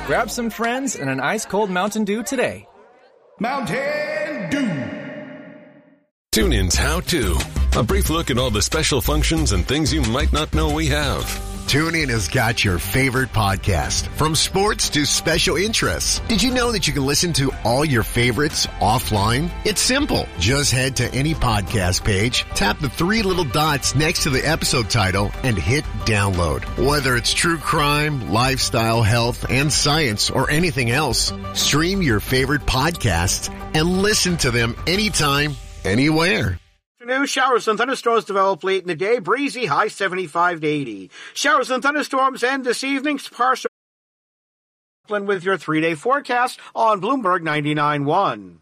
Grab some friends and an ice-cold Mountain Dew today. Mountain Dew. TuneIn's How To. A brief look at all the special functions and things you might not know we have. TuneIn has got your favorite podcast, from sports to special interests. Did you know that you can listen to all your favorites offline? It's simple. Just head to any podcast page, tap the three little dots next to the episode title, and hit download. Whether it's true crime, lifestyle, health, and science, or anything else, stream your favorite podcasts and listen to them anytime, anywhere. Showers and thunderstorms develop late in the day. Breezy, high 75 to 80. Showers and thunderstorms end this evening. Partial with your 3-day forecast on Bloomberg 99.1.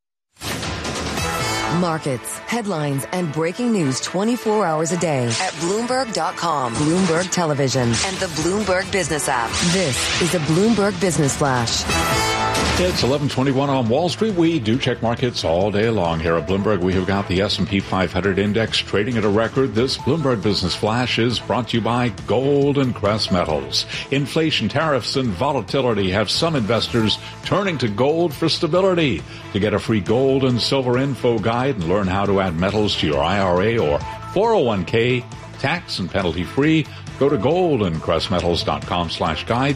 Markets, headlines, and breaking news 24 hours a day at Bloomberg.com, Bloomberg Television, and the Bloomberg Business app. This is a Bloomberg Business Flash. It's 11:21 on Wall Street. We do check markets all day long here at Bloomberg. We have got the S&P 500 index trading at a record. This Bloomberg Business Flash is brought to you by Golden Crest Metals. Inflation, tariffs, and volatility have some investors turning to gold for stability. To get a free gold and silver info guide and learn how to add metals to your IRA or 401k, tax and penalty free, go to goldencrestmetals.com/guide,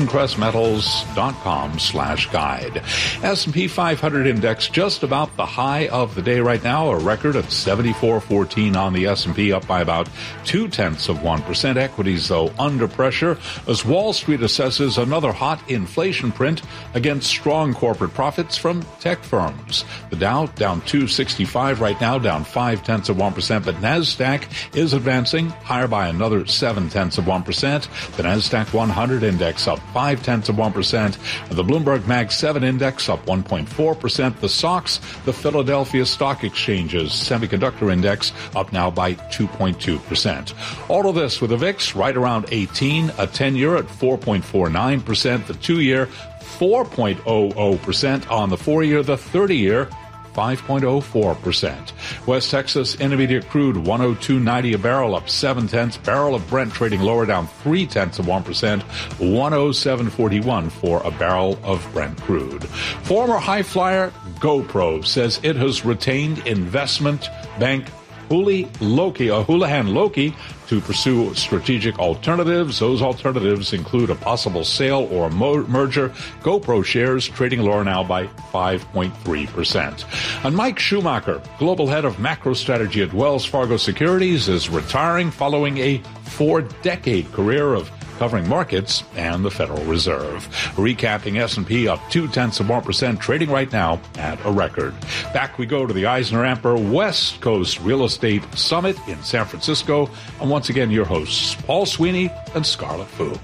goldencrestmetals.com/guide. S&P 500 index just about the high of the day right now, a record of 74.14 on the S&P, up by about 0.2%. Equities, though, under pressure as Wall Street assesses another hot inflation print against strong corporate profits from tech firms. The Dow down 265 right now, down 0.5%, but NASDAQ is advancing higher by another 0.7%. The NASDAQ 100 index up 0.5%. The Bloomberg Mag 7 index up 1.4%. The SOX, the Philadelphia Stock Exchange's semiconductor index, up now by 2.2%. All of this with a VIX right around 18, a 10-year at 4.49%, the 2-year 4.00% on the 4-year, the 30-year 5.04%. West Texas Intermediate Crude 102.90 a barrel, up 0.7. Barrel of Brent trading lower, down 0.3%. 107.41 for a barrel of Brent crude. Former high flyer GoPro says it has retained investment bank Houlihan Lokey to pursue strategic alternatives. Those alternatives include a possible sale or a merger. GoPro shares trading lower now by 5.3%. And Mike Schumacher, global head of macro strategy at Wells Fargo Securities, is retiring following a 4-decade career of covering markets and the Federal Reserve. Recapping S&P up 0.2%, trading right now at a record. Back we go to the Eisner-Amper West Coast Real Estate Summit in San Francisco. And once again, your hosts, Paul Sweeney and Scarlett Fu.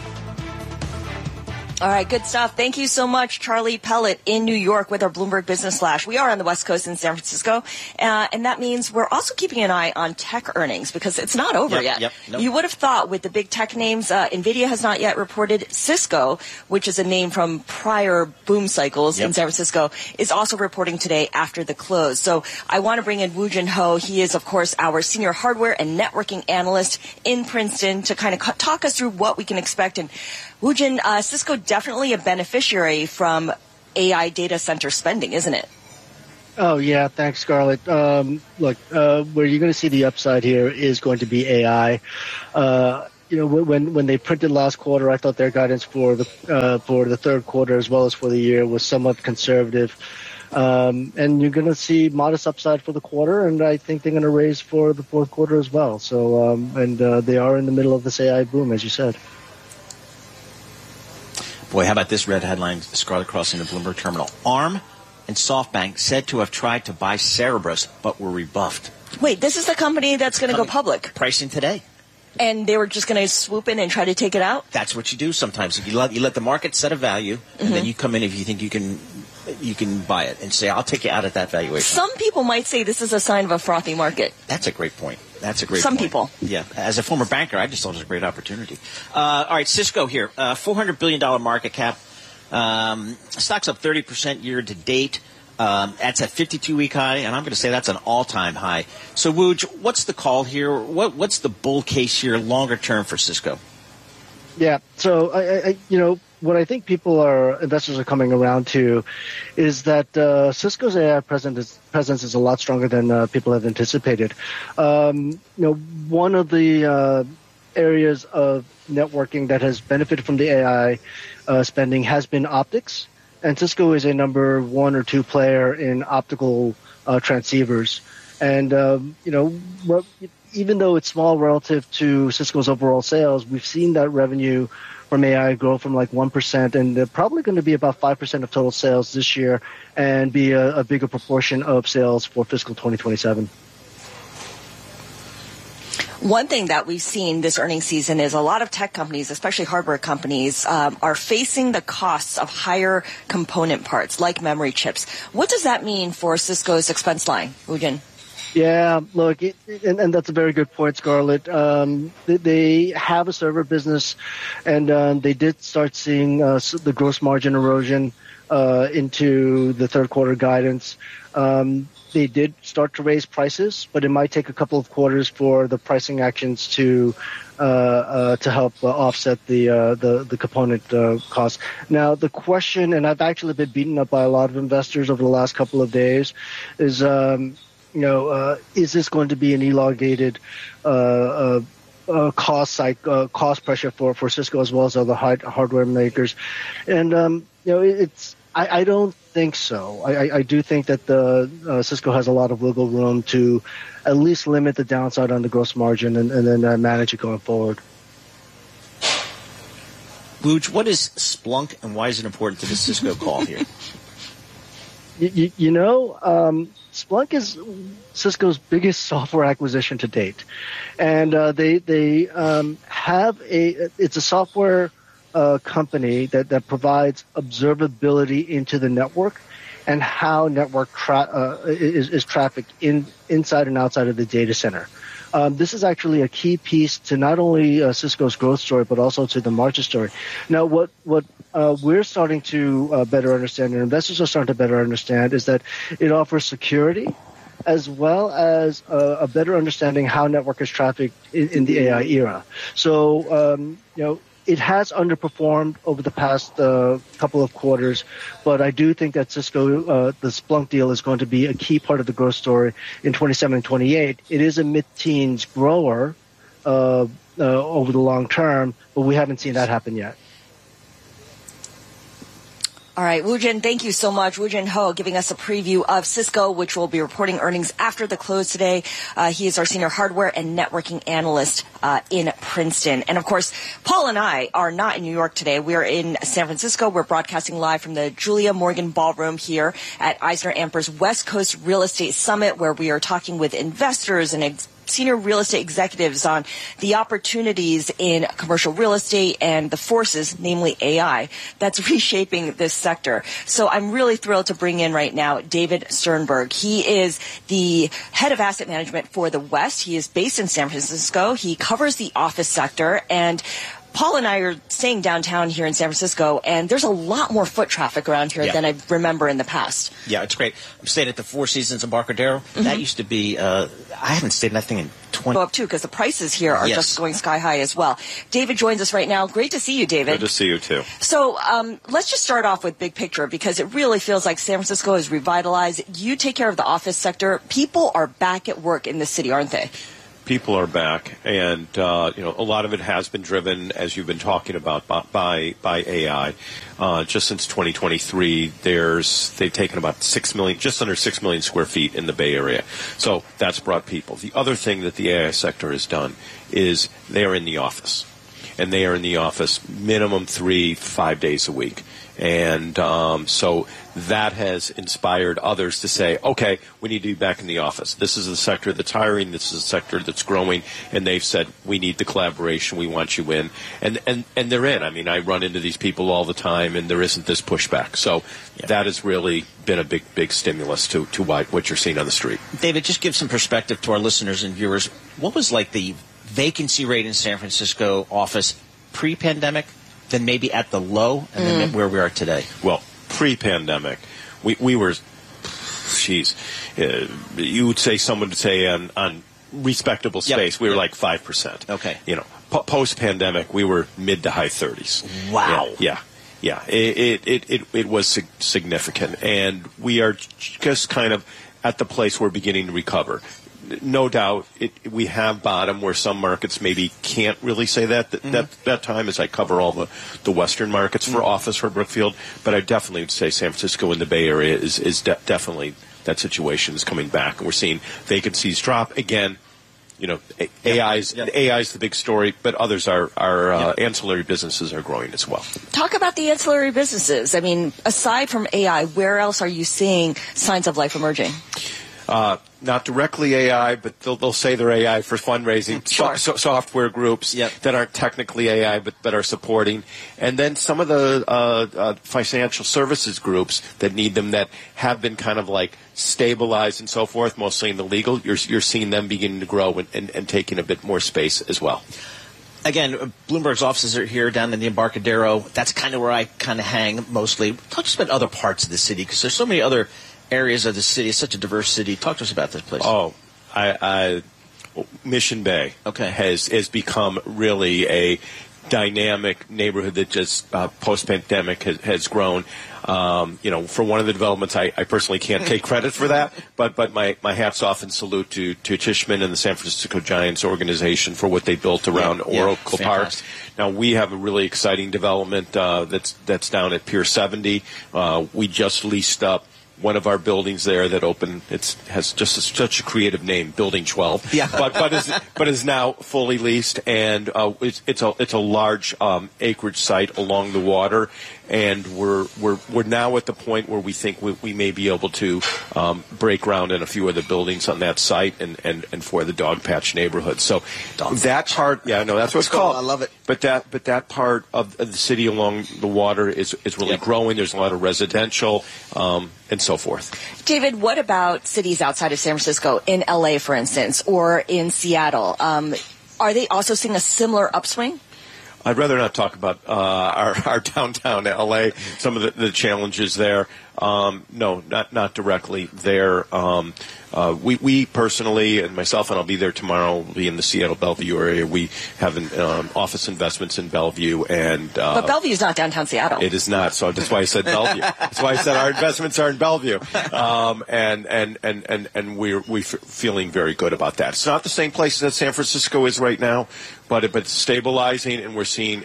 All right, good stuff. Thank you so much, Charlie Pellet in New York with our Bloomberg Business Flash. We are on the West Coast in San Francisco, and that means we're also keeping an eye on tech earnings because it's not over yet. Nope. You would have thought with the big tech names, NVIDIA has not yet reported. Cisco, which is a name from prior boom cycles in San Francisco, is also reporting today after the close. So I want to bring in Woo-Jin Ho. He is, of course, our senior hardware and networking analyst in Princeton to kind of talk us through what we can expect. And Woo-Jin, Cisco definitely a beneficiary from AI data center spending, isn't it? Oh, yeah. Thanks, Scarlett. Look, where you're going to see the upside here is going to be AI. When they printed last quarter, I thought their guidance for the third quarter as well as for the year was somewhat conservative. And you're going to see modest upside for the quarter, and I think they're going to raise for the fourth quarter as well. So, they are in the middle of this AI boom, as you said. Boy, how about this red headline, Scarlett, crossing the Bloomberg terminal. ARM and SoftBank said to have tried to buy Cerebras, but were rebuffed. Wait, this is the company that's going to go public? Pricing today. And they were just going to swoop in and try to take it out? That's what you do sometimes. If you let the market set a value, and then you come in if you think you can buy it and say, I'll take you out at that valuation. Some people might say this is a sign of a frothy market. That's a great point. Some people. Yeah. As a former banker, I just thought it was a great opportunity. All right, Cisco here. $400 billion market cap. Stock's up 30% year to date. That's at 52-week high, and I'm going to say that's an all-time high. So, Wooj, what's the call here? What's the bull case here longer term for Cisco? Yeah. So I what I think investors are coming around to is that Cisco's AI presence is a lot stronger than people have anticipated. One of the areas of networking that has benefited from the AI spending has been optics, and Cisco is a number 1 or 2 player in optical transceivers. And even though it's small relative to Cisco's overall sales, we've seen that revenue from AI grow from like 1%, and they're probably going to be about 5% of total sales this year and be a bigger proportion of sales for fiscal 2027. One thing that we've seen this earnings season is a lot of tech companies, especially hardware companies, are facing the costs of higher component parts like memory chips. What does that mean for Cisco's expense line, Woo-Jin? Yeah, look, and that's a very good point, Scarlett. They have a server business, and they did start seeing the gross margin erosion into the third quarter guidance. They did start to raise prices, but it might take a couple of quarters for the pricing actions to help offset the component costs. Now, the question, and I've actually been beaten up by a lot of investors over the last couple of days, is is this going to be an elongated cost pressure for Cisco as well as other hardware makers? And I don't think so. I do think that Cisco has a lot of wiggle room to at least limit the downside on the gross margin and then manage it going forward. Wooj, what is Splunk and why is it important to the Cisco call here? Splunk is Cisco's biggest software acquisition to date, and they have it's a software company that provides observability into the network and how network is trafficked inside and outside of the data center. This is actually a key piece to not only Cisco's growth story, but also to the margin story. Now, what we're starting to better understand, and investors are starting to better understand, is that it offers security as well as a better understanding how network is trafficked in the AI era. So, it has underperformed over the past couple of quarters, but I do think that Cisco, the Splunk deal is going to be a key part of the growth story in 27 and 28. It is a mid-teens grower over the long term, but we haven't seen that happen yet. All right, Woo-Jin, thank you so much. Woo-Jin Ho giving us a preview of Cisco, which will be reporting earnings after the close today. He is our senior hardware and networking analyst in Princeton. And, of course, Paul and I are not in New York today. We are in San Francisco. We're broadcasting live from the Julia Morgan Ballroom here at EisnerAmper's West Coast Real Estate Summit, where we are talking with investors and senior real estate executives on the opportunities in commercial real estate and the forces, namely AI, that's reshaping this sector. So I'm really thrilled to bring in right now David Sternberg. He is the head of asset management for the West. He is based in San Francisco. He covers the office sector, and Paul and I are staying downtown here in San Francisco, and there's a lot more foot traffic around here than I remember in the past. Yeah, it's great. I'm staying at the Four Seasons Embarcadero. Mm-hmm. That used to be, I haven't stayed in that thing in 20 Go up too, because the prices here are just going sky high as well. David joins us right now. Great to see you, David. Good to see you, too. So let's just start off with big picture, because it really feels like San Francisco is revitalized. You take care of the office sector. People are back at work in the city, aren't they? People are back, and a lot of it has been driven, as you've been talking about, by AI. Just since 2023, they've taken about 6 million, just under 6 million square feet in the Bay Area. So that's brought people. The other thing that the AI sector has done is they are in the office, and they are in the office minimum 3-5 days a week. And so that has inspired others to say, okay, we need to be back in the office. This is the sector that's hiring. This is a sector that's growing. And they've said, we need the collaboration. We want you in. And they're in. I mean, I run into these people all the time, and there isn't this pushback. So that has really been a big stimulus to what you're seeing on the street. David, just give some perspective to our listeners and viewers. What was like the vacancy rate in San Francisco office pre-pandemic? Then maybe at the low, and then where we are today? Well, pre-pandemic, we were, you would say, someone would say on respectable space, we were like 5%. Okay. post-pandemic, we were mid to high 30s. Wow. Yeah. It was significant, and we are just kind of at the place we're beginning to recover. No doubt, we have bottom where some markets maybe can't really say that time, as I cover all the Western markets for office for Brookfield. But I definitely would say San Francisco and the Bay Area is definitely that situation is coming back, and we're seeing vacancies drop again. You know, AI's the big story, but others are ancillary businesses are growing as well. Talk about the ancillary businesses. I mean, aside from AI, where else are you seeing signs of life emerging? Not directly AI, but they'll say they're AI for fundraising. Sure. Software groups that aren't technically AI, but are supporting. And then some of the financial services groups that need them that have been kind of like stabilized and so forth, mostly in the legal. You're seeing them beginning to grow and taking a bit more space as well. Again, Bloomberg's offices are here down in the Embarcadero. That's kind of where I kind of hang mostly. Talk to us about other parts of the city, because there's so many other areas of the city. It's such a diverse city. Talk to us about this place. Oh, Mission Bay has become really a dynamic neighborhood that just post-pandemic has grown. For one of the developments, I personally can't take credit for that, but my hat's off and salute to Tishman and the San Francisco Giants organization for what they built around Oracle Park. Now, we have a really exciting development that's down at Pier 70. We just leased up one of our buildings there that opened. It has just such a creative name, Building 12. Yeah. but is now fully leased, and it's a large acreage site along the water, and we're now at the point where we think we may be able to break ground in a few of the buildings on that site and for the Dogpatch neighborhood. So that part, that's what it's called. I love it. But that part of the city along the water is really growing. There's a lot of residential and so forth. David, what about cities outside of San Francisco, in LA, for instance, or in Seattle? Are they also seeing a similar upswing? I'd rather not talk about our downtown LA, some of the challenges there. No, not directly there. We personally, and myself, and I'll be there tomorrow, will be in the Seattle Bellevue area. We have office investments in Bellevue, and but Bellevue's not downtown Seattle. It is not. So that's why I said Bellevue. That's why I said our investments are in Bellevue, and we're feeling very good about that. It's not the same place that San Francisco is right now, but it's stabilizing, and we're seeing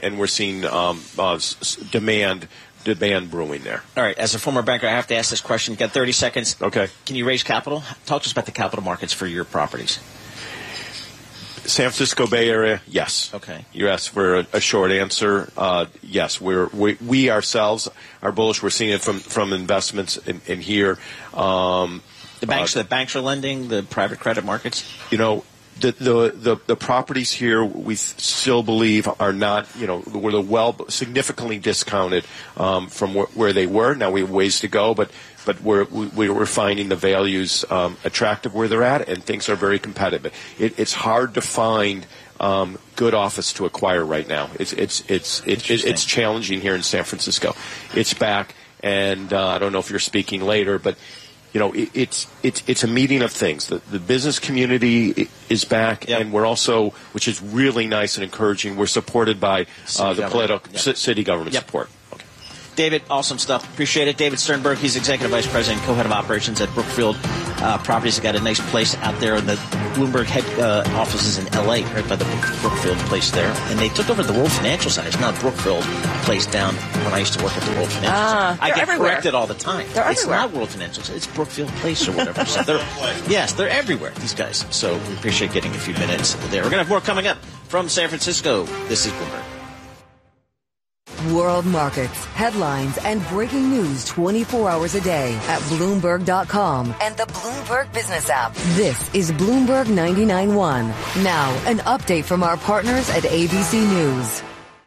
demand brewing there. All right. As a former banker, I have to ask this question. You've got 30 seconds. Okay. Can you raise capital? Talk to us about the capital markets for your properties. San Francisco Bay Area, yes. Okay. You asked for a short answer. Yes, we ourselves are bullish. We're seeing it from investments in here. The banks are lending, the private credit markets. The properties here we still believe are not, were significantly discounted from where they were. Now we have ways to go, but we're finding the values attractive where they're at, and things are very competitive. It's hard to find good office to acquire right now. It's challenging here in San Francisco. It's back, and I don't know if you're speaking later, but it's a meeting of things. The business community is back, and we're also, which is really nice and encouraging, we're supported by the political city government support. Okay. David, awesome stuff. Appreciate it. David Sternberg, he's Executive Vice President, Co-Head of Operations at Brookfield Properties. Got a nice place out there in the Bloomberg head offices in L.A., right by the Brookfield place there. And they took over the World Financial Center. It's now Brookfield place down when I used to work at the World Financial Center. I get corrected all the time. It's not World Financial Center. It's Brookfield Place or whatever. So they're everywhere, these guys. So we appreciate getting a few minutes there. We're going to have more coming up from San Francisco. This is Bloomberg. World markets, headlines, and breaking news 24 hours a day at Bloomberg.com and the Bloomberg Business app. This is Bloomberg 99.1. Now, an update from our partners at ABC News.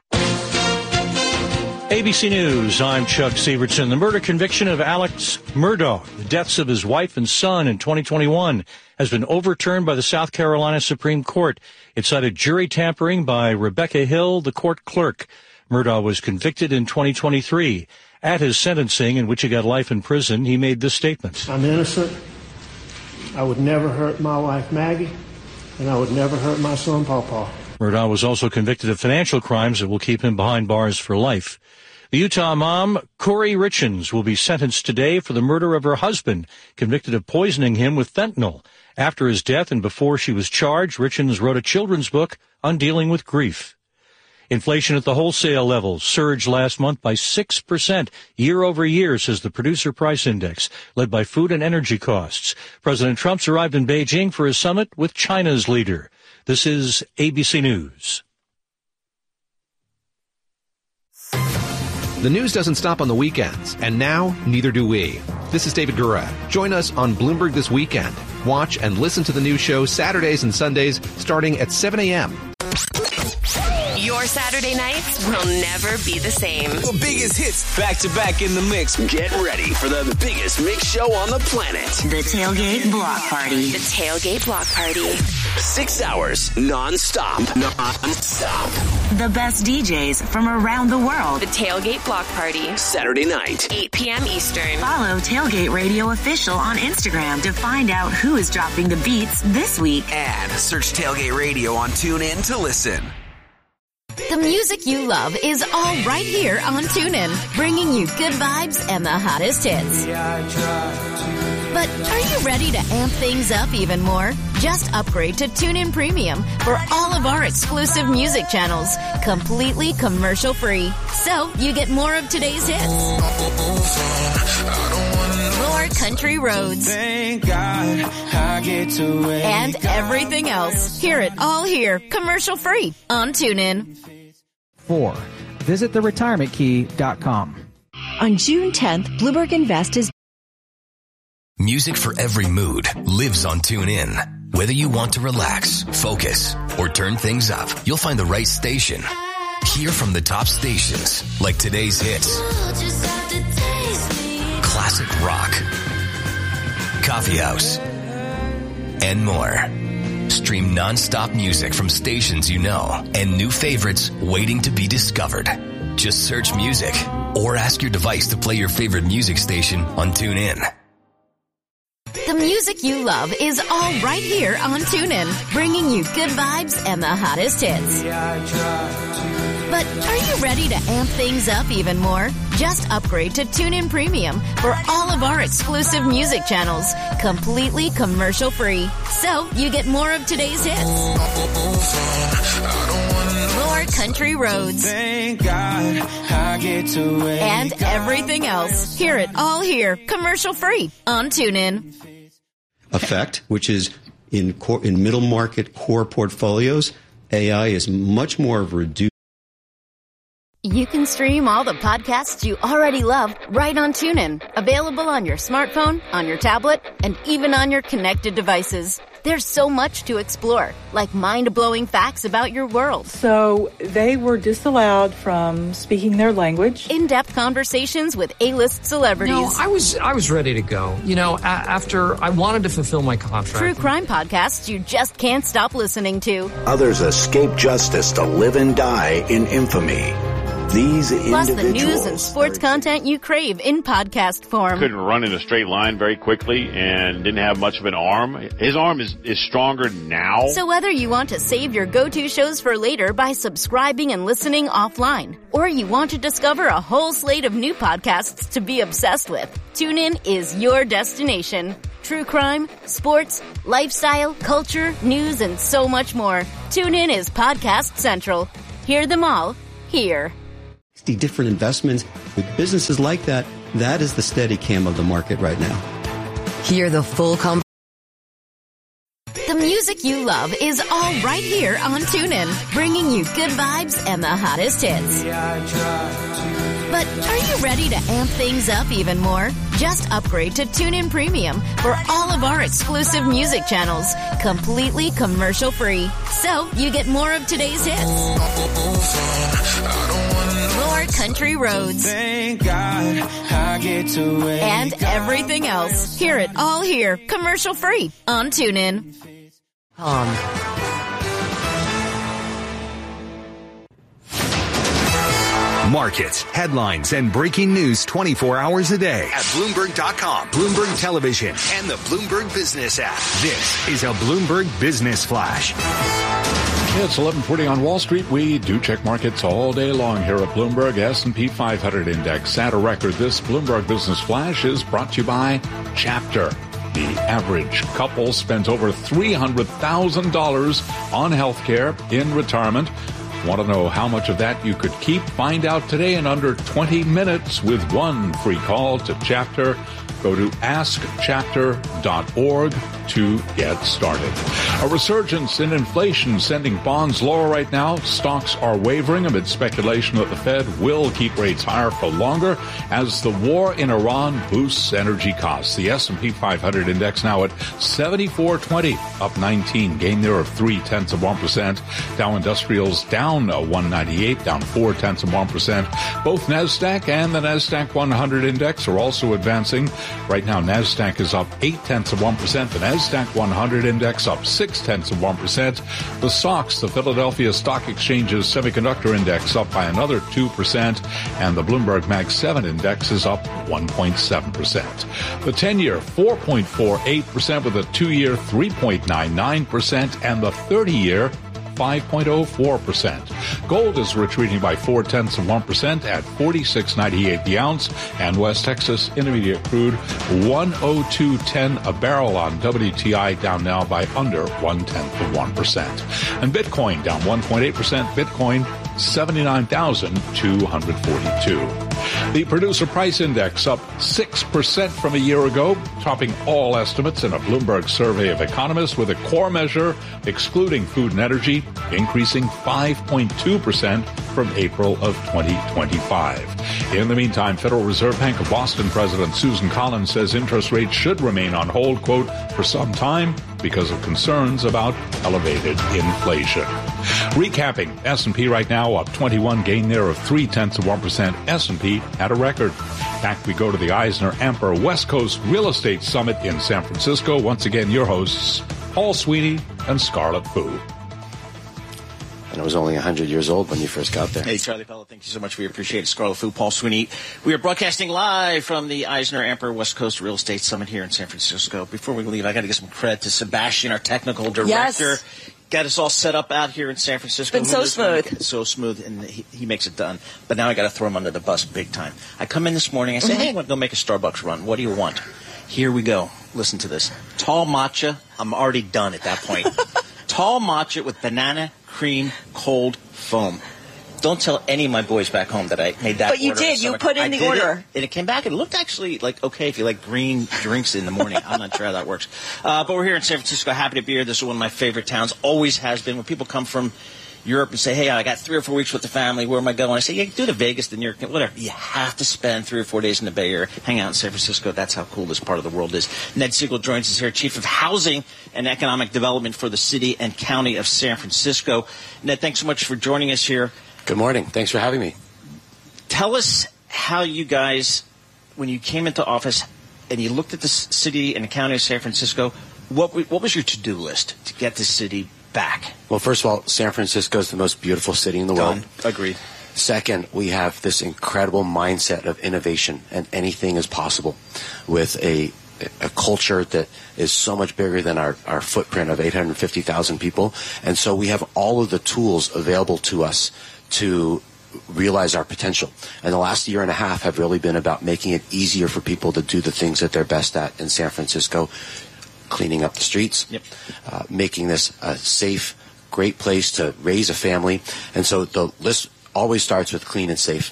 ABC News, I'm Chuck Sievertson. The murder conviction of Alex Murdaugh, the deaths of his wife and son in 2021, has been overturned by the South Carolina Supreme Court. It cited jury tampering by Rebecca Hill, the court clerk. Murdaugh was convicted in 2023. At his sentencing, in which he got life in prison, he made this statement. I'm innocent. I would never hurt my wife, Maggie, and I would never hurt my son, Pawpaw. Murdaugh was also convicted of financial crimes that will keep him behind bars for life. The Utah mom, Corey Richins, will be sentenced today for the murder of her husband, convicted of poisoning him with fentanyl. After his death and before she was charged, Richins wrote a children's book on dealing with grief. Inflation at the wholesale level surged last month by 6% year over year, says the Producer Price Index, led by food and energy costs. President Trump's arrived in Beijing for his summit with China's leader. This is ABC News. The news doesn't stop on the weekends, and now neither do we. This is David Gura. Join us on Bloomberg This Weekend. Watch and listen to the news show Saturdays and Sundays starting at 7 a.m. Your Saturday nights will never be the same. The biggest hits back to back in the mix. Get ready for the biggest mix show on the planet. The Tailgate Block Party. The Tailgate Block Party. 6 hours non-stop. Non-stop. The best DJs from around the world. The Tailgate Block Party. Saturday night. 8 p.m. Eastern. Follow Tailgate Radio Official on Instagram to find out who is dropping the beats this week. And search Tailgate Radio on TuneIn to listen. The music you love is all right here on TuneIn, bringing you good vibes and the hottest hits. But are you ready to amp things up even more? Just upgrade to TuneIn Premium for all of our exclusive music channels, completely commercial free. So you get more of today's hits. More country roads. Thank God I get to and everything else. Hear it all here, commercial free on TuneIn. 4. Visit theretirementkey.com. On June 10th, Bloomberg Invest is music for every mood lives on TuneIn. Whether you want to relax, focus, or turn things up, you'll find the right station. Hear from the top stations like today's hits, classic rock, coffee house, and more. Stream non-stop music from stations you know and new favorites waiting to be discovered. Just search music or ask your device to play your favorite music station on TuneIn. The music you love is all right here on TuneIn, bringing you good vibes and the hottest hits. But are you ready to amp things up even more? Just upgrade to TuneIn Premium for all of our exclusive music channels, completely commercial free. So you get more of today's hits. More country roads. Thank God I get to and everything else. Hear it all here, commercial free on TuneIn. Effect, which is in middle market core portfolios, AI is much more of a reduced. You can stream all the podcasts you already love right on TuneIn. Available on your smartphone, on your tablet, and even on your connected devices. There's so much to explore, like mind-blowing facts about your world. So they were disallowed from speaking their language. In-depth conversations with A-list celebrities. No, I was ready to go. You know, after I wanted to fulfill my contract. True crime podcasts you just can't stop listening to. Others escape justice to live and die in infamy. These plus the news and sports content you crave in podcast form. Couldn't run in a straight line very quickly and didn't have much of an arm. His arm is stronger now. So whether you want to save your go-to shows for later by subscribing and listening offline, or you want to discover a whole slate of new podcasts to be obsessed with, TuneIn is your destination. True crime, sports, lifestyle, culture, news, and so much more. TuneIn is Podcast Central. Hear them all here. The different investments with businesses like that, that is the Steadicam of the market right now. Hear the full The music you love is all right here on TuneIn, bringing you good vibes and the hottest hits. But are you ready to amp things up even more? Just upgrade to TuneIn Premium for all of our exclusive music channels, completely commercial free. So you get more of today's hits. More country roads. Thank God I get to and everything else. Hear it all here, commercial free on TuneIn. Markets, headlines, and breaking news 24 hours a day at Bloomberg.com, Bloomberg Television, and the Bloomberg Business app. This is a Bloomberg Business Flash. It's 11:40 on Wall Street. We do check markets all day long here at Bloomberg. S&P 500 Index at a record. This Bloomberg Business Flash is brought to you by Chapter. The average couple spends over $300,000 on health care in retirement. Want to know how much of that you could keep? Find out today in under 20 minutes with one free call to Chapter. Go to askchapter.org to get started. A resurgence in inflation sending bonds lower right now. Stocks are wavering amid speculation that the Fed will keep rates higher for longer as the war in Iran boosts energy costs. The S&P 500 index now at 7420, up 19, gain there of 0.3%. Dow Industrials down 198, down 0.4%. Both NASDAQ and the NASDAQ 100 index are also advancing. Right now, NASDAQ is up 0.8%. The NASDAQ 100 index up 0.6%. The SOX, the Philadelphia Stock Exchange's semiconductor index, up by another 2%. And the Bloomberg Mag 7 index is up 1.7%. The 10-year 4.48% with a 2-year 3.99% and the 30-year 5.04%. Gold is retreating by 0.4% at $46.98 the ounce, and West Texas Intermediate crude 102.10 a barrel on WTI, down now by under 0.1%. And Bitcoin down 1.8%. Bitcoin 79,242. The Producer Price Index up 6% from a year ago, topping all estimates in a Bloomberg survey of economists, with a core measure, excluding food and energy, increasing 5.2% from April of 2025. In the meantime, Federal Reserve Bank of Boston President Susan Collins says interest rates should remain on hold, quote, for some time because of concerns about elevated inflation. Recapping, S&P right now up 21, gain there of 0.3%. S&P at a record. Back we go to the Eisner-Amper West Coast Real Estate Summit in San Francisco. Once again, your hosts, Paul Sweeney and Scarlett Fu. And I was only 100 years old when you first got there. Hey, Charlie Pella, thank you so much. We appreciate it. Scarlett Fu, Paul Sweeney. We are broadcasting live from the Eisner-Amper West Coast Real Estate Summit here in San Francisco. Before we leave, I got to give some credit to Sebastian, our technical director. Yes. Got us all set up out here in San Francisco. Been so smooth. So smooth, and he makes it done. But now I got to throw him under the bus big time. I come in this morning, I say, hey, I want to go make a Starbucks run. What do you want? Here we go. Listen to this. Tall matcha. I'm already done at that point. Tall matcha with banana cream cold foam. Don't tell any of my boys back home that I made that order. But you did. You put in the order. And it came back. It looked actually like okay if you like green drinks in the morning. I'm not sure how that works. But we're here in San Francisco. Happy to be here. This is one of my favorite towns. Always has been. When people come from Europe and say, hey, I got 3 or 4 weeks with the family. Where am I going? I say, yeah, do to Vegas, then you're whatever. You have to spend 3 or 4 days in the Bay Area. Hang out in San Francisco. That's how cool this part of the world is. Ned Siegel joins us here, Chief of Housing and Economic Development for the City and County of San Francisco. Ned, thanks so much for joining us here. Good morning. Thanks for having me. Tell us how you guys, when you came into office and you looked at the city and the county of San Francisco, what was your to-do list to get the city back? Well, first of all, San Francisco is the most beautiful city in the world. Agreed. Second, we have this incredible mindset of innovation, and anything is possible with a culture that is so much bigger than our footprint of 850,000 people. And so we have all of the tools available to us to realize our potential. And the last year and a half have really been about making it easier for people to do the things that they're best at in San Francisco, cleaning up the streets, making this a safe, great place to raise a family. And so the list always starts with clean and safe.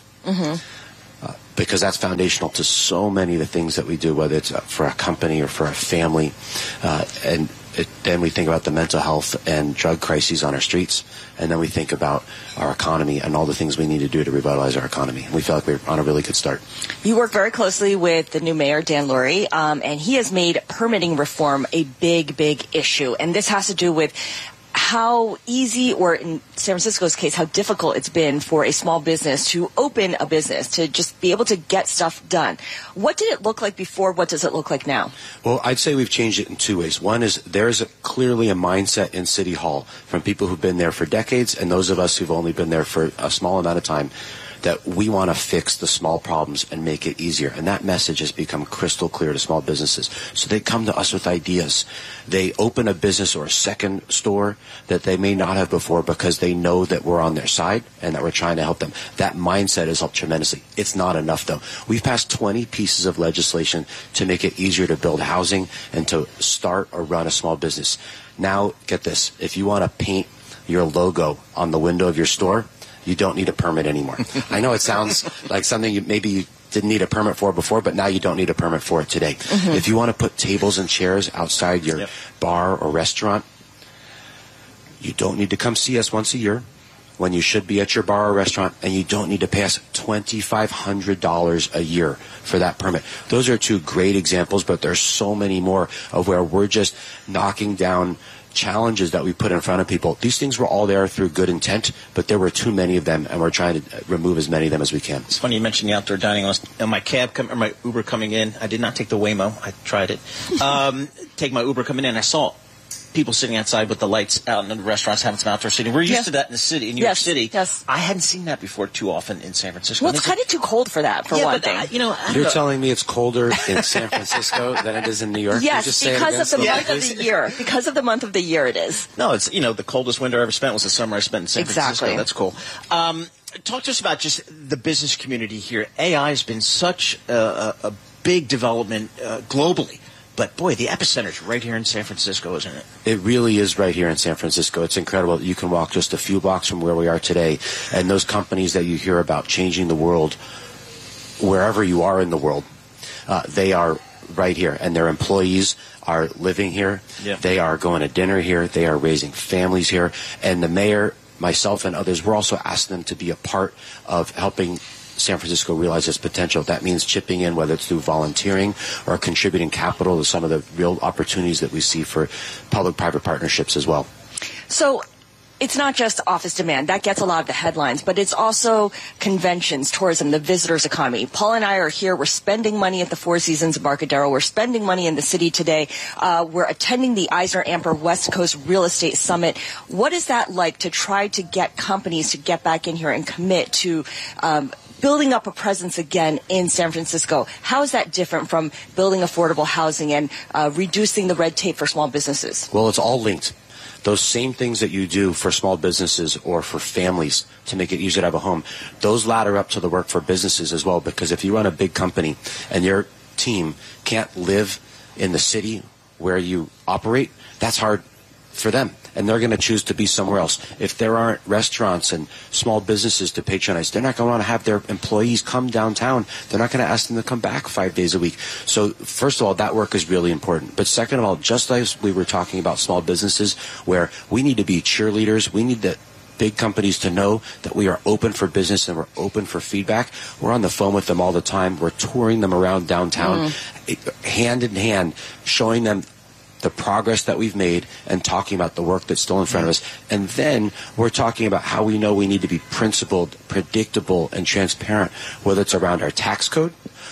Because that's foundational to so many of the things that we do, whether it's for a company or for a family. Then we think about the mental health and drug crises on our streets. And then we think about our economy and all the things we need to do to revitalize our economy. And we feel like we're on a really good start. You work very closely with the new mayor, Dan Lurie, and he has made permitting reform a big, big issue. And this has to do with how easy, or in San Francisco's case, how difficult it's been for a small business to open a business, to just be able to get stuff done. What did it look like before? What does it look like now? Well, I'd say we've changed it in 2 ways. One is there's clearly a mindset in City Hall from people who've been there for decades and those of us who've only been there for a small amount of time that we want to fix the small problems and make it easier. And that message has become crystal clear to small businesses. So they come to us with ideas. They open a business or a second store that they may not have before because they know that we're on their side and that we're trying to help them. That mindset has helped tremendously. It's not enough, though. We've passed 20 pieces of legislation to make it easier to build housing and to start or run a small business. Now, get this. If you want to paint your logo on the window of your store, you don't need a permit anymore. I know it sounds like something you didn't need a permit for before, but now you don't need a permit for it today. Mm-hmm. If you want to put tables and chairs outside your bar or restaurant, you don't need to come see us once a year when you should be at your bar or restaurant, and you don't need to pay us $2,500 a year for that permit. Those are two great examples, but there's so many more of where we're just knocking down challenges that we put in front of people. These things were all there through good intent, but there were too many of them, and we're trying to remove as many of them as we can. It's funny you mentioned the outdoor dining. My my Uber coming in, I did not take the Waymo. I tried it. Take my Uber coming in, I saw people sitting outside with the lights out in the restaurants having some outdoor seating. We're used to that in the city, in New York City. Yes. I hadn't seen that before too often in San Francisco. Well, it's kind of too cold for that, for one thing. You're telling me it's colder in San Francisco than it is in New York? Yes, because of the month of the year. Because of the month of the year, it is. No, it's the coldest winter I ever spent was the summer I spent in San Francisco. That's cool. Talk to us about just the business community here. AI has been such a big development globally. But, boy, the epicenter's right here in San Francisco, isn't it? It really is right here in San Francisco. It's incredible that you can walk just a few blocks from where we are today. And those companies that you hear about changing the world, wherever you are in the world, they are right here. And their employees are living here. Yeah. They are going to dinner here. They are raising families here. And the mayor, myself, and others, we're also asking them to be a part of helping San Francisco realize its potential. That means chipping in, whether it's through volunteering or contributing capital to some of the real opportunities that we see for public-private partnerships as well. So it's not just office demand. That gets a lot of the headlines, but it's also conventions, tourism, the visitors economy. Paul and I are here. We're spending money at the Four Seasons Embarcadero. We're spending money in the city today. We're attending the Eisner-Amper West Coast Real Estate Summit. What is that like to try to get companies to get back in here and commit to building up a presence again in San Francisco? How is that different from building affordable housing and reducing the red tape for small businesses? Well, it's all linked. Those same things that you do for small businesses or for families to make it easier to have a home, those ladder up to the work for businesses as well. Because if you run a big company and your team can't live in the city where you operate, that's hard for them. And they're going to choose to be somewhere else. If there aren't restaurants and small businesses to patronize, they're not going to want to have their employees come downtown. They're not going to ask them to come back 5 days a week. So first of all, that work is really important. But second of all, just as we were talking about small businesses, where we need to be cheerleaders, we need the big companies to know that we are open for business and we're open for feedback. We're on the phone with them all the time. We're touring them around downtown, hand in hand, showing them the progress that we've made and talking about the work that's still in front of us. And then we're talking about how we know we need to be principled, predictable, and transparent, whether it's around our tax code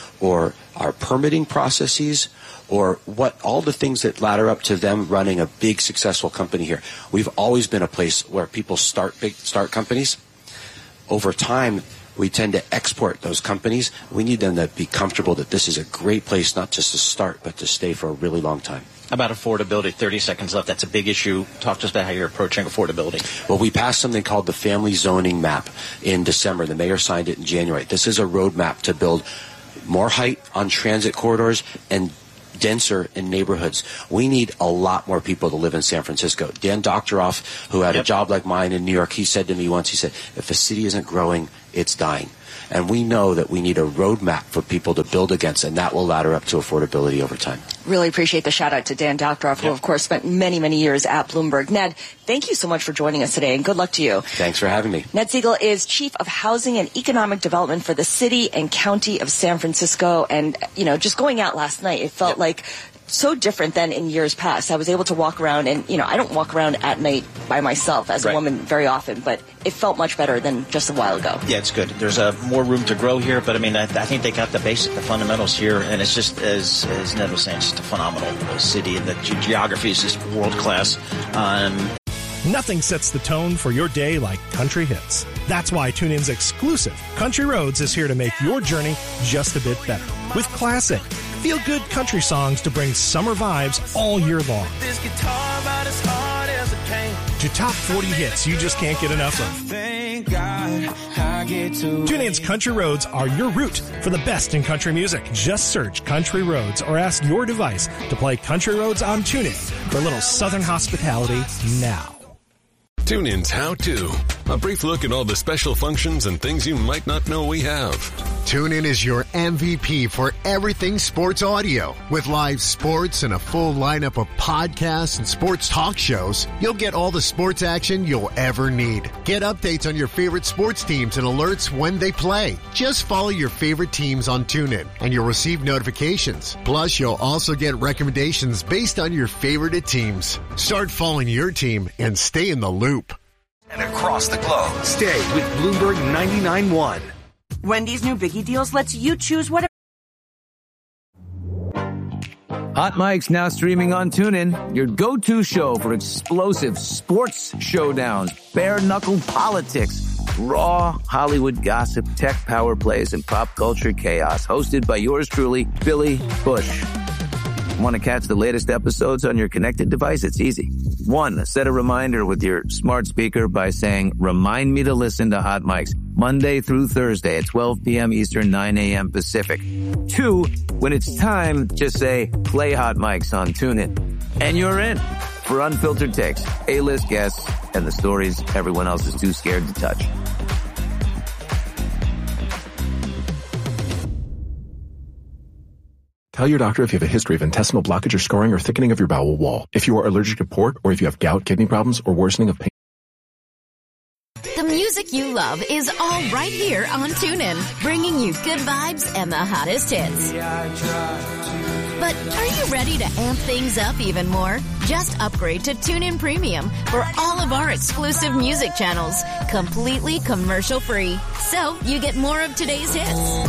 or our permitting processes or what all the things that ladder up to them running a big, successful company here. We've always been a place where people start companies. Over time, we tend to export those companies. We need them to be comfortable that this is a great place not just to start, but to stay for a really long time. How about affordability? 30 seconds left. That's a big issue. Talk to us about how you're approaching affordability. Well, we passed something called the Family Zoning Map in December. The mayor signed it in January. This is a roadmap to build more height on transit corridors and denser in neighborhoods. We need a lot more people to live in San Francisco. Dan Doctoroff, who had a job like mine in New York, he said to me once, he said, if a city isn't growing, it's dying. And we know that we need a roadmap for people to build against, and that will ladder up to affordability over time. Really appreciate the shout out to Dan Doctoroff, who, of course, spent many, many years at Bloomberg. Ned, thank you so much for joining us today, and good luck to you. Thanks for having me. Ned Siegel is Chief of Housing and Economic Development for the City and County of San Francisco. And, just going out last night, it felt like so different than in years past. I was able to walk around, and, I don't walk around at night by myself as a woman very often, but it felt much better than just a while ago. Yeah, it's good. There's more room to grow here, but I think they got the fundamentals here, and it's just, as Ned was saying, it's just a phenomenal city, and the geography is just world class. Nothing sets the tone for your day like country hits. That's why TuneIn's exclusive Country Roads is here to make your journey just a bit better. With classic, feel-good country songs to bring summer vibes all year long. This guitar about as hard as it came. To top 40 hits you just can't get enough of. Thank God I get to TuneIn's Country Roads are your route for the best in country music. Just search Country Roads or ask your device to play Country Roads on TuneIn for a little Southern hospitality now. TuneIn's How To. A brief look at all the special functions and things you might not know we have. TuneIn is your MVP for everything sports audio. With live sports and a full lineup of podcasts and sports talk shows, you'll get all the sports action you'll ever need. Get updates on your favorite sports teams and alerts when they play. Just follow your favorite teams on TuneIn, and you'll receive notifications. Plus, you'll also get recommendations based on your favorite teams. Start following your team and stay in the loop. And across the globe. Stay with Bloomberg 99.1. Wendy's new Biggie Deals lets you choose what. Hot Mike's now streaming on TuneIn, your go-to show for explosive sports showdowns, bare-knuckle politics, raw Hollywood gossip, tech power plays, and pop culture chaos. Hosted by yours truly, Billy Bush. Want to catch the latest episodes on your connected device? It's easy. 1, set a reminder with your smart speaker by saying, remind me to listen to Hot Mics Monday through Thursday at 12 p.m. Eastern, 9 a.m. Pacific. 2, when it's time, just say, play Hot Mics on TuneIn. And you're in for unfiltered takes, A-list guests, and the stories everyone else is too scared to touch. Tell your doctor if you have a history of intestinal blockage or scarring or thickening of your bowel wall, if you are allergic to pork, or if you have gout, kidney problems, or worsening of pain. The music you love is all right here on TuneIn, bringing you good vibes and the hottest hits. But are you ready to amp things up even more? Just upgrade to TuneIn Premium for all of our exclusive music channels, completely commercial-free. So you get more of today's hits.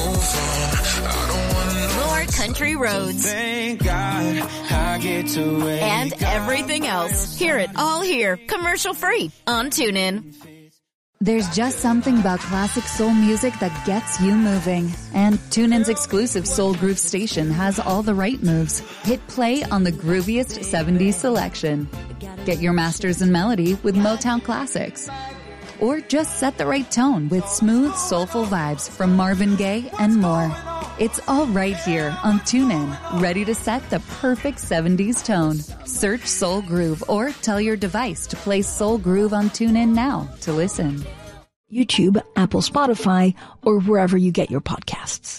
More country roads. Thank God I get to and everything else. Hear it all here, commercial-free on TuneIn. There's just something about classic soul music that gets you moving. And TuneIn's exclusive Soul Groove station has all the right moves. Hit play on the grooviest 70s selection. Get your masters in melody with Motown classics. Or just set the right tone with smooth, soulful vibes from Marvin Gaye and more. It's all right here on TuneIn, ready to set the perfect 70s tone. Search Soul Groove or tell your device to play Soul Groove on TuneIn now to listen. YouTube, Apple, Spotify, or wherever you get your podcasts.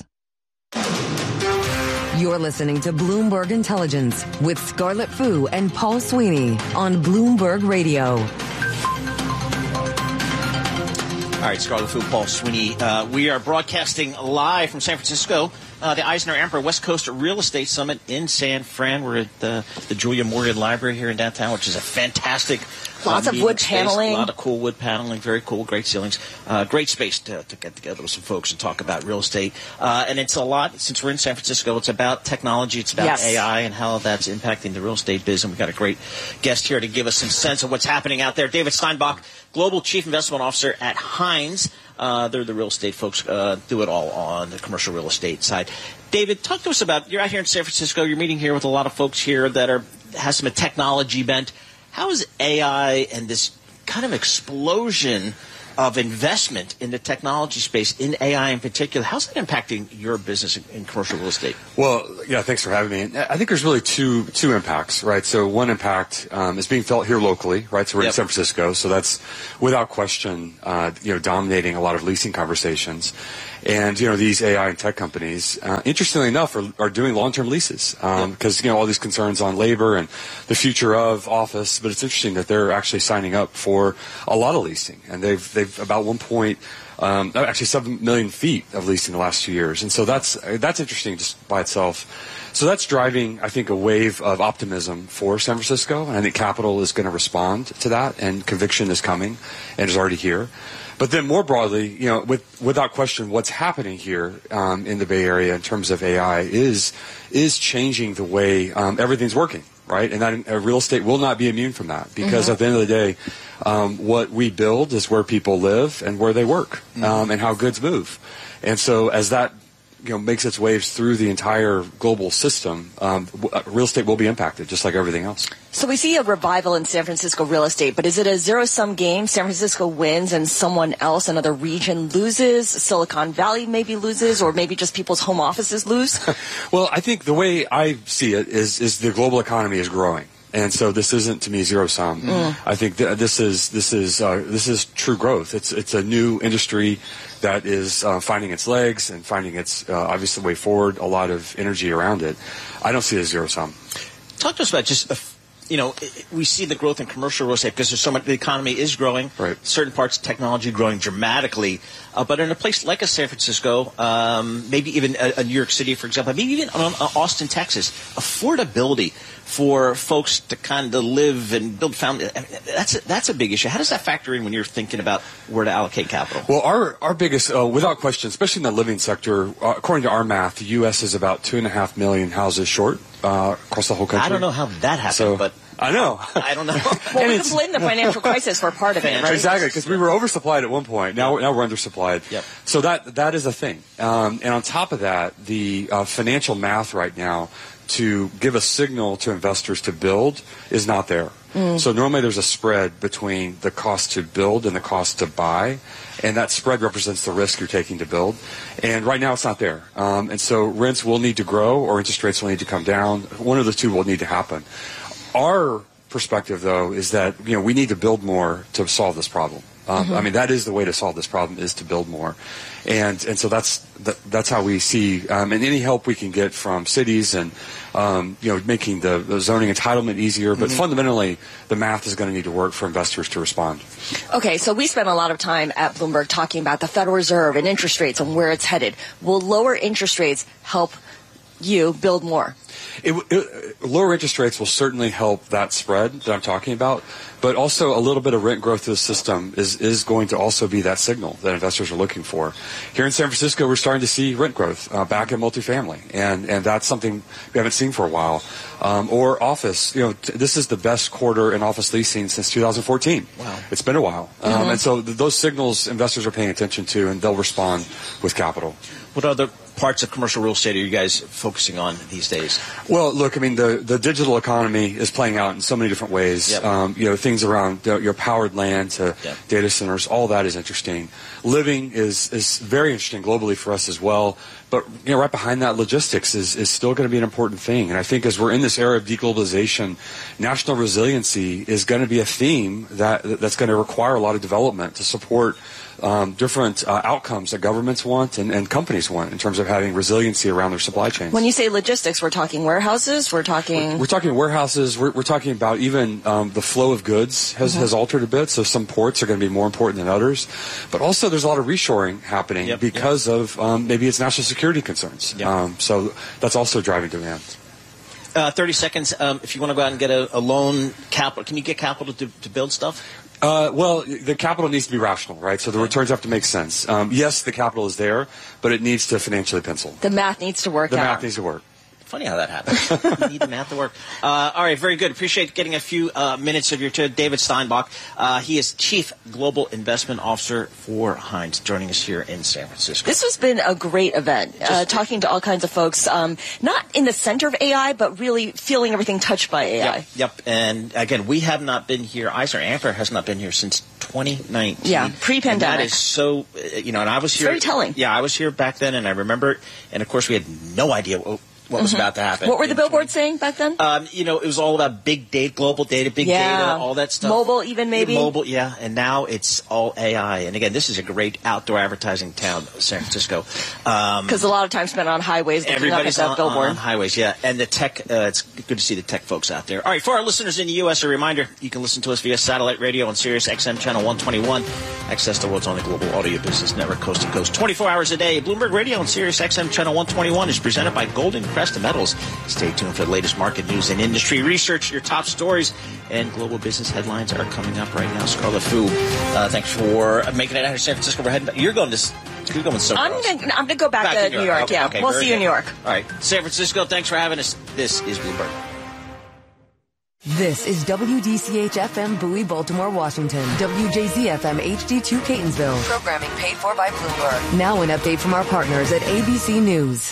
You're listening to Bloomberg Intelligence with Scarlett Fu and Paul Sweeney on Bloomberg Radio. All right, Scarlett Fu, Paul Sweeney. We are broadcasting live from San Francisco, the Eisner-Amper West Coast Real Estate Summit in San Fran. We're at the Julia Morgan Library here in downtown, which is a fantastic lots of wood paneling. A lot of cool wood paneling, very cool, great ceilings. Great space to get together with some folks and talk about real estate. And it's a lot, since we're in San Francisco, it's about technology, it's about AI and how that's impacting the real estate biz. And we've got a great guest here to give us some sense of what's happening out there. David Steinbach, Global Chief Investment Officer at Hines. They're the real estate folks, do it all on the commercial real estate side. David, talk to us about, you're out here in San Francisco, you're meeting here with a lot of folks here that has some technology bent. How is AI and this kind of explosion of investment in the technology space, in AI in particular, how's that impacting your business in commercial real estate? Well, yeah, thanks for having me. I think there's really two impacts, right? So one impact is being felt here locally, right? So we're in San Francisco, so that's without question, dominating a lot of leasing conversations. And, these AI and tech companies, interestingly enough, are doing long-term leases because, all these concerns on labor and the future of office. But it's interesting that they're actually signing up for a lot of leasing. And they've about 7 million feet of leasing the last 2 years. And so that's interesting just by itself. So that's driving, I think, a wave of optimism for San Francisco. And I think capital is going to respond to that. And conviction is coming and is already here. But then more broadly, without question, what's happening here in the Bay Area in terms of AI is changing the way everything's working. right? And that real estate will not be immune from that because at the end of the day, what we build is where people live and where they work, and how goods move. And so as that makes its waves through the entire global system, real estate will be impacted just like everything else. So we see a revival in San Francisco real estate, but is it a zero-sum game? San Francisco wins and someone else, another region, loses? Silicon Valley maybe loses, or maybe just people's home offices lose? Well, I think the way I see it is the global economy is growing. And so this isn't, to me, zero sum. I think this is true growth. It's a new industry that is finding its legs and finding its obvious way forward. A lot of energy around it. I don't see it as zero sum. Talk to us about just we see the growth in commercial real estate because there's so much. The economy is growing. Right. Certain parts of technology growing dramatically. But in a place like a San Francisco, maybe even a New York City, for example, maybe even Austin, Texas, affordability for folks to kind of live and build family, that's a big issue. How does that factor in when you're thinking about where to allocate capital? Well, our biggest, without question, especially in the living sector, according to our math, the U.S. is about 2.5 million houses short across the whole country. I don't know how that happened, but I know. I don't know. Well, we can blame the financial crisis for part of it, right? Exactly, because we were oversupplied at one point. Now we're undersupplied. Yep. So that is a thing. And on top of that, the financial math right now to give a signal to investors to build is not there. So normally there's a spread between the cost to build and the cost to buy, and that spread represents the risk you're taking to build. And right now it's not there. And so rents will need to grow or interest rates will need to come down. One of the two will need to happen. Our perspective, though, is that we need to build more to solve this problem. I mean, that is the way to solve this problem, is to build more. And so that's how we see, and any help we can get from cities and, making the zoning entitlement easier. But fundamentally, the math is going to need to work for investors to respond. Okay, so we spent a lot of time at Bloomberg talking about the Federal Reserve and interest rates and where it's headed. Will lower interest rates help you build more? Lower interest rates will certainly help that spread that I'm talking about, but also a little bit of rent growth through the system is going to also be that signal that investors are looking for. Here in San Francisco, we're starting to see rent growth back in multifamily, and that's something we haven't seen for a while. Or office, this is the best quarter in office leasing since 2014. Wow. It's been a while. And so those signals investors are paying attention to, and they'll respond with capital. What other parts of commercial real estate are you guys focusing on these days? Well, look, I mean, the digital economy is playing out in so many different ways. Yep. Things around your powered land to data centers, all that is interesting. Living is very interesting globally for us as well. But right behind that, logistics is still going to be an important thing. And I think as we're in this era of deglobalization, national resiliency is going to be a theme that's going to require a lot of development to support different outcomes that governments want and companies want in terms of having resiliency around their supply chains. When you say logistics, we're talking warehouses? We're talking warehouses. We're talking about even the flow of goods has altered a bit, so some ports are going to be more important than others. But also there's a lot of reshoring happening because of maybe it's national security concerns. So that's also driving demand. 30 seconds. If you want to go out and get a loan, capital, can you get capital to build stuff? Well, the capital needs to be rational, right? So the returns have to make sense. Yes, the capital is there, but it needs to financially pencil. The math needs to work out. The math needs to work. Funny how that happens. You need the math to work. All right, very good. Appreciate getting a few minutes of your time. David Steinbach. He is Chief Global Investment Officer for Hines, joining us here in San Francisco. This has been a great event, talking to all kinds of folks, not in the center of AI, but really feeling everything touched by AI. Yep. And again, we have not been here. Eisner-Amper has not been here since 2019. Yeah, pre-pandemic. And that is so, and I was here. It's very telling. Yeah, I was here back then, and I remember it. And of course, we had no idea what was about to happen. What were the billboards saying back then? It was all about big data, global data, big data, all that stuff. Mobile even maybe? Mobile, yeah. And now it's all AI. And again, this is a great outdoor advertising town, San Francisco. Because a lot of time spent on highways. Everybody's on highways, yeah. And the tech, it's good to see the tech folks out there. All right, for our listeners in the U.S., a reminder, you can listen to us via satellite radio on Sirius XM Channel 121. Access the world's only global audio business network, coast to coast, 24 hours a day. Bloomberg Radio on Sirius XM Channel 121 is presented by Golden Crest Metals. Stay tuned for the latest market news and industry research. Your top stories and global business headlines are coming up right now. Scarlett Fu, thanks for making it out of San Francisco. You're going to somewhere else. I'm going to go back to New York. Okay, we'll see you in New York. All right. San Francisco, thanks for having us. This is Bloomberg. This is WDCH-FM Bowie, Baltimore, Washington. WJZ-FM HD2 Catonsville. Programming paid for by Bloomberg. Now an update from our partners at ABC News.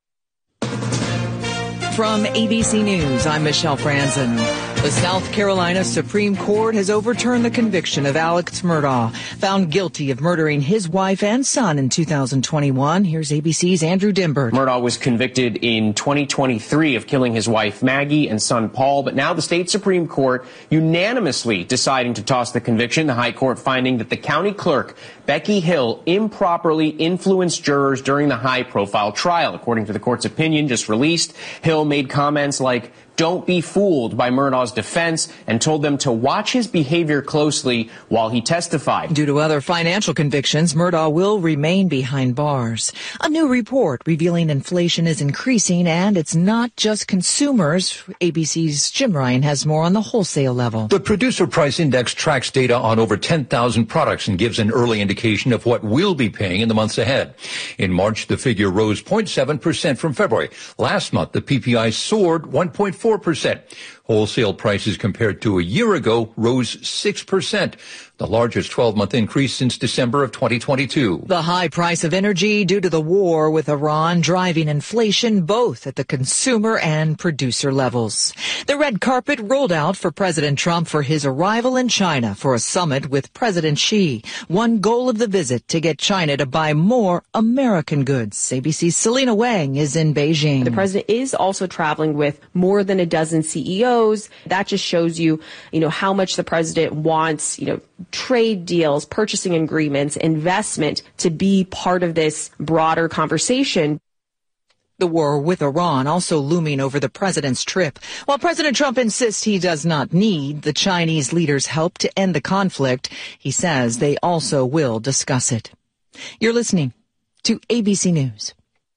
From ABC News, I'm Michelle Franzen. The South Carolina Supreme Court has overturned the conviction of Alex Murdaugh, found guilty of murdering his wife and son in 2021. Here's ABC's Andrew Dimberg. Murdaugh was convicted in 2023 of killing his wife Maggie and son Paul, but now the state Supreme Court unanimously deciding to toss the conviction. The High Court finding that the county clerk, Becky Hill, improperly influenced jurors during the high-profile trial. According to the court's opinion just released, Hill made comments like, "Don't be fooled" by Murdaugh's defense and told them to watch his behavior closely while he testified. Due to other financial convictions, Murdaugh will remain behind bars. A new report revealing inflation is increasing, and it's not just consumers. ABC's Jim Ryan has more on the wholesale level. The Producer Price Index tracks data on over 10,000 products and gives an early indication of what we'll be paying in the months ahead. In March, the figure rose 0.7% from February. Last month, the PPI soared 1.4%. Wholesale prices compared to a year ago rose 6%, the largest 12-month increase since December of 2022. The high price of energy due to the war with Iran driving inflation both at the consumer and producer levels. The red carpet rolled out for President Trump for his arrival in China for a summit with President Xi. One goal of the visit to get China to buy more American goods. ABC's Selena Wang is in Beijing. The president is also traveling with more than a dozen CEOs. That just shows you, how much the president wants, trade deals, purchasing agreements, investment to be part of this broader conversation. The war with Iran also looming over the president's trip. While President Trump insists he does not need the Chinese leader's help to end the conflict, he says they also will discuss it. You're listening to ABC News.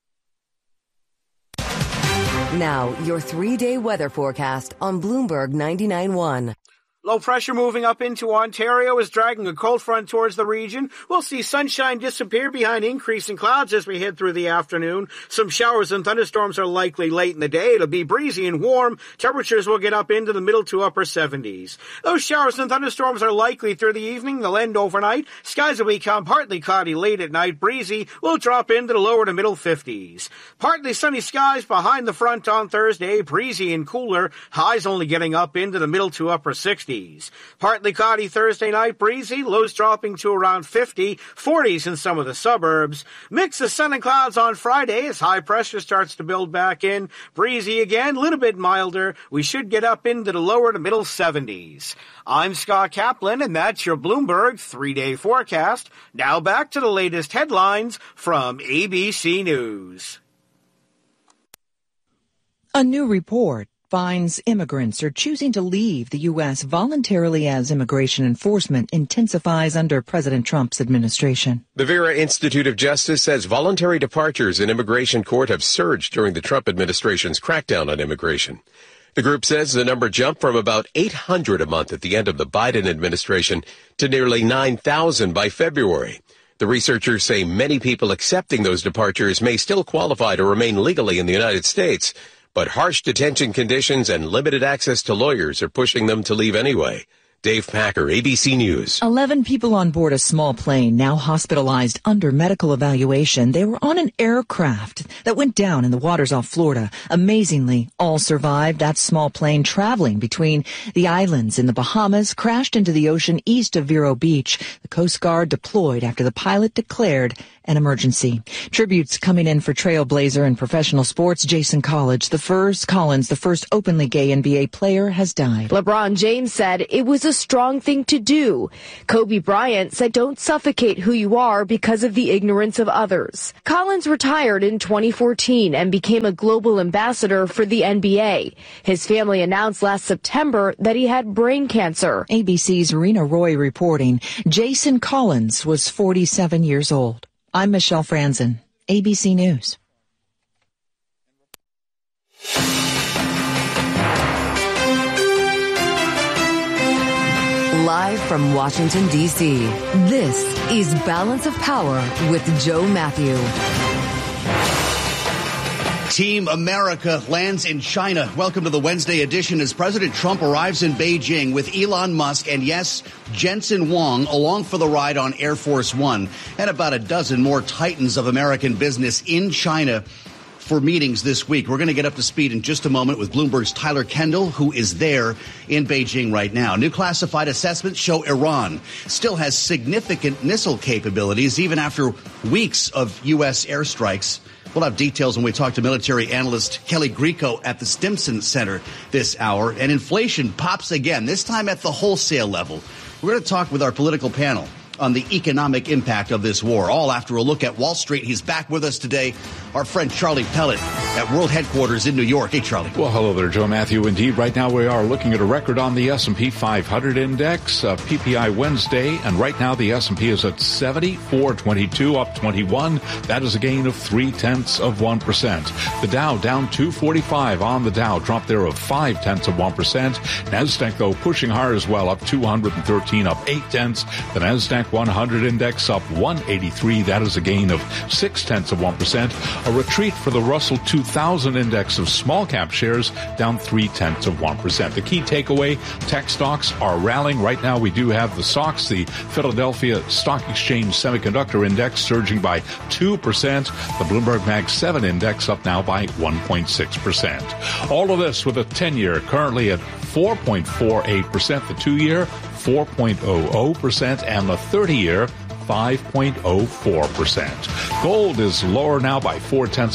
Now, your 3-day weather forecast on Bloomberg 99.1. Low pressure moving up into Ontario is dragging a cold front towards the region. We'll see sunshine disappear behind increasing clouds as we head through the afternoon. Some showers and thunderstorms are likely late in the day. It'll be breezy and warm. Temperatures will get up into the middle to upper 70s. Those showers and thunderstorms are likely through the evening. They'll end overnight. Skies will become partly cloudy late at night. Breezy will drop into the lower to middle 50s. Partly sunny skies behind the front on Thursday. Breezy and cooler. Highs only getting up into the middle to upper 60s. Partly cloudy Thursday night, breezy, lows dropping to around 50, 40s in some of the suburbs. Mix of sun and clouds on Friday as high pressure starts to build back in. Breezy again, a little bit milder. We should get up into the lower to middle 70s. I'm Scott Kaplan, and that's your Bloomberg 3-day forecast. Now back to the latest headlines from ABC News. A new report finds immigrants are choosing to leave the U.S. voluntarily as immigration enforcement intensifies under President Trump's administration. The Vera Institute of Justice says voluntary departures in immigration court have surged during the Trump administration's crackdown on immigration. The group says the number jumped from about 800 a month at the end of the Biden administration to nearly 9,000 by February. The researchers say many people accepting those departures may still qualify to remain legally in the United States, but harsh detention conditions and limited access to lawyers are pushing them to leave anyway. Dave Packer, ABC News. 11 people on board a small plane now hospitalized under medical evaluation. They were on an aircraft that went down in the waters off Florida. Amazingly, all survived. That small plane traveling between the islands in the Bahamas crashed into the ocean east of Vero Beach. The Coast Guard deployed after the pilot declared an emergency. Tributes coming in for trailblazer in professional sports, Jason Collins, the first openly gay NBA player, has died. LeBron James said it was a strong thing to do. Kobe Bryant said don't suffocate who you are because of the ignorance of others. Collins retired in 2014 and became a global ambassador for the NBA. His family announced last September that he had brain cancer. ABC's Rena Roy reporting. Jason Collins was 47 years old. I'm Michelle Franzen, ABC News. Live from Washington, D.C., this is Balance of Power with Joe Matthew. Team America lands in China. Welcome to the Wednesday edition as President Trump arrives in Beijing with Elon Musk and, yes, Jensen Huang along for the ride on Air Force One, and about a dozen more titans of American business in China for meetings this week. We're going to get up to speed in just a moment with Bloomberg's Tyler Kendall, who is there in Beijing right now. New classified assessments show Iran still has significant missile capabilities even after weeks of U.S. airstrikes. We'll have details when we talk to military analyst Kelly Grieco at the Stimson Center this hour. And inflation pops again, this time at the wholesale level. We're going to talk with our political panel on the economic impact of this war, all after a look at Wall Street. He's back with us today, our friend Charlie Pellet at World Headquarters in New York. Hey, Charlie. Well, hello there, Joe Matthew. Indeed, right now we are looking at a record on the S&P 500 index, PPI Wednesday, and right now the S&P is at 74.22, up 21. That is a gain of 0.3%. The Dow down 245 on the Dow, drop there of 0.5%. NASDAQ, though, pushing higher as well, up 213, up 0.8. The NASDAQ 100 index up 183. That is a gain of 0.6%. A retreat for the Russell 2000 index of small cap shares down 0.3%. The key takeaway, tech stocks are rallying. Right now we do have the SOX, the Philadelphia Stock Exchange Semiconductor Index, surging by 2%. The Bloomberg Mag 7 index up now by 1.6%. All of this with a 10-year currently at 4.48%, the 2-year 4.00%, and the 30-year 5.04%. Gold is lower now by 0.4%,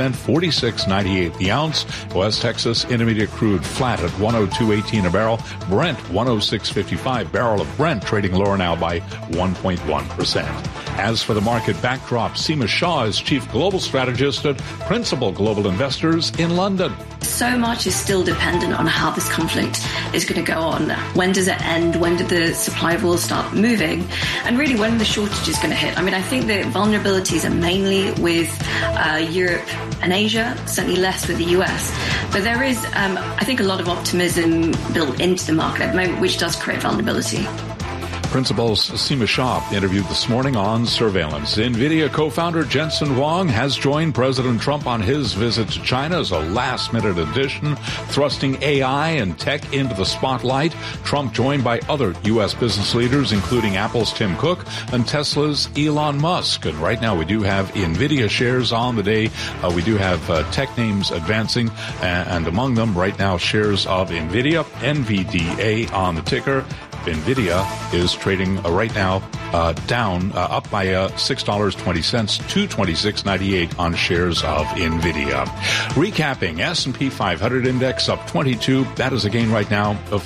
$46.98 the ounce. West Texas Intermediate crude flat at 102.18 a barrel. Brent 106.55 barrel of Brent, trading lower now by 1.1%. As for the market backdrop, Seema Shah is chief global strategist at Principal Global Investors in London. So much is still dependent on how this conflict is going to go on. When does it end? When did the supply of oil start moving? And really, when the shortage is going to hit? I mean, I think the vulnerabilities are mainly with Europe and Asia, certainly less with the US. But there is, I think, a lot of optimism built into the market at the moment, which does create vulnerability. Principal's Seema Shah interviewed this morning on surveillance. NVIDIA co-founder Jensen Huang has joined President Trump on his visit to China as a last-minute addition, thrusting AI and tech into the spotlight. Trump joined by other U.S. business leaders, including Apple's Tim Cook and Tesla's Elon Musk. And right now we do have NVIDIA shares on the day. We do have tech names advancing, and among them right now shares of NVIDIA, NVDA on the ticker. NVIDIA is trading right now down, up by $6.20 to $26.98 on shares of NVIDIA. Recapping, S&P 500 index up 22. That is a gain right now of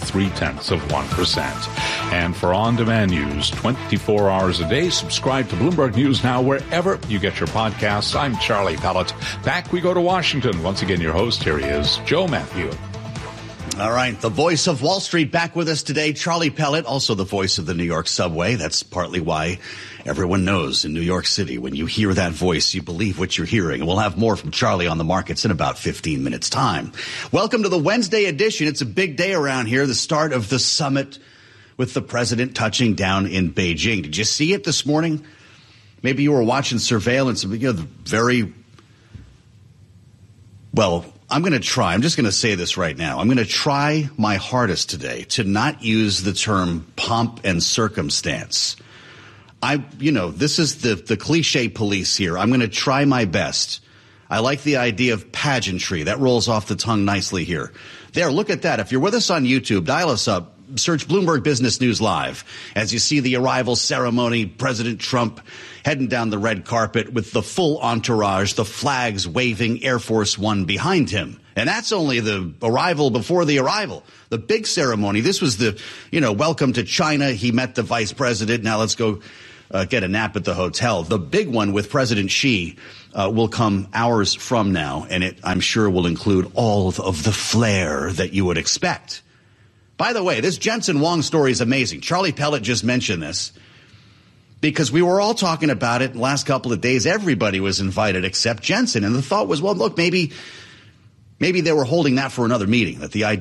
0.3%. And for on-demand news, 24 hours a day, subscribe to Bloomberg News Now wherever you get your podcasts. I'm Charlie Pellet. Back we go to Washington. Once again, your host, here he is, Joe Matthew. All right, the voice of Wall Street back with us today, Charlie Pellet, also the voice of the New York subway. That's partly why everyone knows in New York City, when you hear that voice, you believe what you're hearing. And we'll have more from Charlie on the markets in about 15 minutes' time. Welcome to the Wednesday edition. It's a big day around here, the start of the summit with the president touching down in Beijing. Did you see it this morning? Maybe you were watching surveillance. I'm going to try. I'm just going to say this right now. I'm going to try my hardest today to not use the term pomp and circumstance. This is the cliche police here. I'm going to try my best. I like the idea of pageantry. That rolls off the tongue nicely here. There, look at that. If you're with us on YouTube, dial us up. Search Bloomberg Business News Live as you see the arrival ceremony, President Trump heading down the red carpet with the full entourage, the flags waving, Air Force One behind him. And that's only the arrival before the arrival. The big ceremony, this was the, welcome to China. He met the vice president. Now let's go get a nap at the hotel. The big one with President Xi will come hours from now, and it, I'm sure, will include all of the flair that you would expect. By the way, this Jensen Huang story is amazing. Charlie Pellet just mentioned this because we were all talking about it in the last couple of days. Everybody was invited except Jensen. And the thought was, well, look, maybe they were holding that for another meeting, that the idea